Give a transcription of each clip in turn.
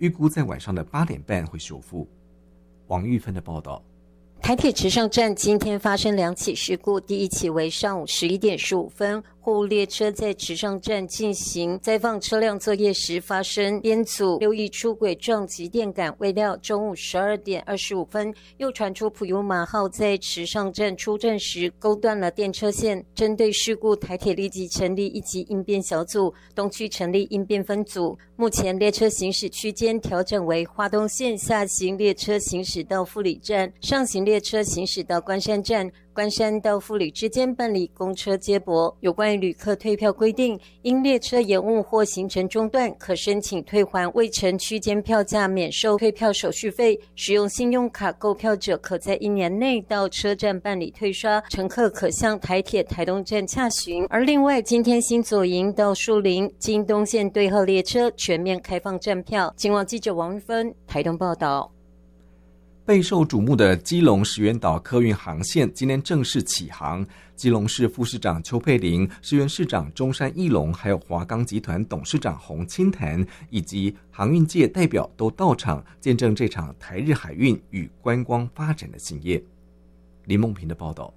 预估在晚上的8点半会修复。王玉芬的报道。 台铁池上站今天发生2起事故，第一起为上午11点15分，货物列车在池上站进行载放车辆作业时发生编组6亿出轨撞击电杆，未料中午12点25分又传出普悠玛号在池上站出站时勾断了电车线。针对事故，台铁立即成立1级应变小组，东区成立应变分组，目前列车行驶区间调整为花东线下行列车行驶到富里站，上行列车行驶到关山站，关山到富里之间办理公车接驳。有关于旅客退票规定，因列车延误或行程中断，可申请退还未乘区间票价，免收退票手续费。使用信用卡购票者，可在1年内到车站办理退刷，乘客可向台铁台东站洽询。而另外，今天新左营到树林经东线对号列车全面开放站票。警广记者王玉芬台东报道。 备受瞩目的基隆石原岛客运航线今天正式启航，基隆市副市长邱佩玲、石原市长中山义隆，还有华钢集团董事长洪清潭以及航运界代表都到场，见证这场台日海运与观光发展的兴业。林梦平的报道。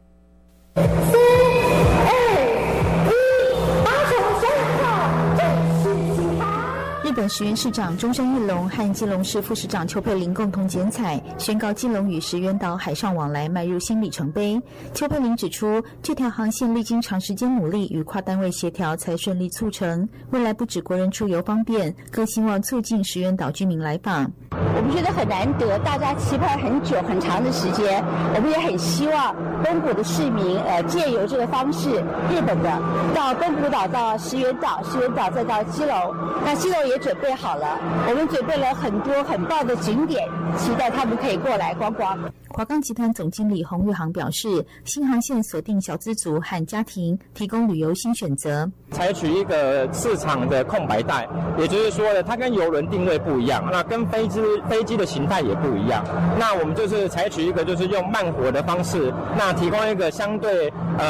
日本石原市长中山义隆和基隆市副市长邱佩玲共同剪彩，宣告基隆与石原岛海上往来迈入新里程碑。邱佩玲指出，这条航线历经长时间努力与跨单位协调才顺利促成，未来不止国人出游方便，更希望促进石原岛居民来访。 我们觉得很难得，大家期盼很久很长的时间，我们也很希望东部的市民借由这个方式，日本的到东浦岛到石原岛，石原岛再到基隆，那基隆也准备好了，我们准备了很多很棒的景点，期待他们可以过来观光。 华钢集团总经理洪玉航表示，新航线锁定小资族和家庭，提供旅游新选择， 采取一个市场的空白带，也就是说呢，它跟邮轮定位不一样，那跟飞机的形态也不一样。那我们就是采取一个就是用慢活的方式，那提供一个相对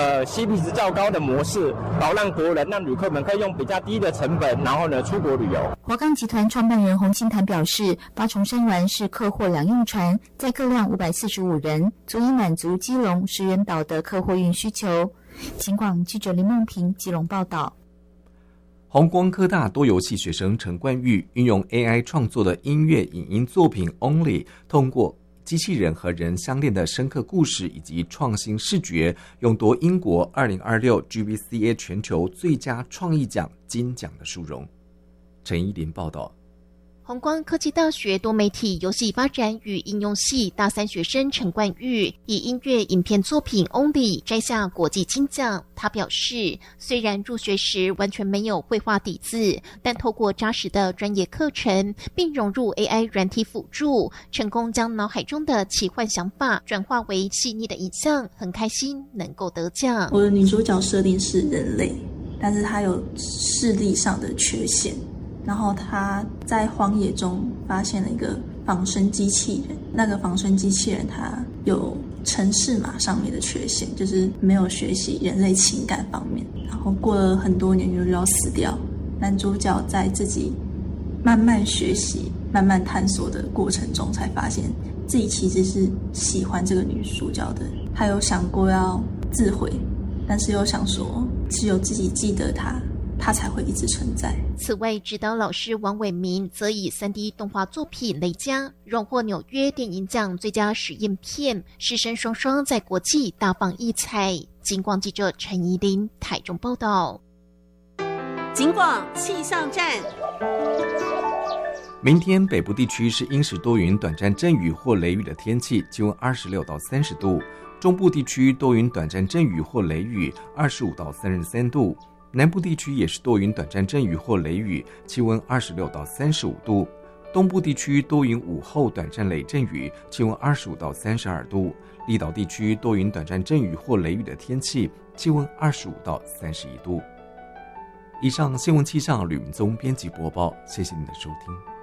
CP 值较高的模式，让国人让旅客们可以用比较低的成本，然后呢出国旅游。 华钢集团创办人洪清潭表示，八重山丸是客货两用船，载客量545人，足以满足基隆、石原岛的客货运需求。警广记者林梦平基隆报道。 弘光科大多游系学生陈冠玉运用 AI 创作的音乐影音作品 Only， 通过机器人和人相恋的深刻故事以及创新视觉，勇夺英国2026 GBCA 全球最佳创意奖金奖的殊荣。陈依林报道。 弘光科技大学多媒体游戏发展与应用系大3学生陈冠玉以音乐影片作品 Only 摘下国际金奖。他表示，虽然入学时完全没有绘画底子，但透过扎实的专业课程并融入 AI 软体辅助，成功将脑海中的奇幻想法转化为细腻的影像，很开心能够得奖。 我的女主角设定是人类，但是她有视力上的缺陷，然后他在荒野中发现了一个仿生机器人，那个仿生机器人它有程式码上面的缺陷，就是没有学习人类情感方面，然后过了很多年就要死掉。男主角在自己慢慢学习、慢慢探索的过程中，才发现自己其实是喜欢这个女主角的。他有想过要自毁，但是又想说只有自己记得他才会一直存在。 此外，指导老师王伟明则以 3D 动画作品《雷佳》荣获纽约电影奖最佳实验片，师生双双在国际大放异彩。警广记者陈怡琳台中报道。 警广气象站。 明天北部地区是阴时多云，短暂阵雨或雷雨的天气，气温26到30度；中部地区多云，短暂阵雨或雷雨，25到33度；南部地区也是多云，短暂阵雨或雷雨，气温26到35度；东部地区多云，午后短暂雷阵雨，气温25到32度；离岛地区多云，短暂阵雨或雷雨的天气，气温25到31度。以上新闻气象吕文宗编辑播报，谢谢您的收听。